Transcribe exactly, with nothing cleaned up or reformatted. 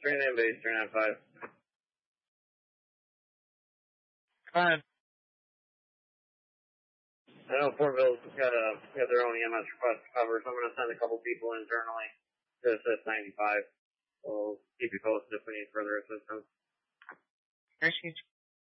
three nine base, three nine five. Fine. I know Fort Bill's got, a, got their own E M S request cover, so I'm going to send a couple people internally to assist ninety-five. We'll keep you posted if we need further assistance.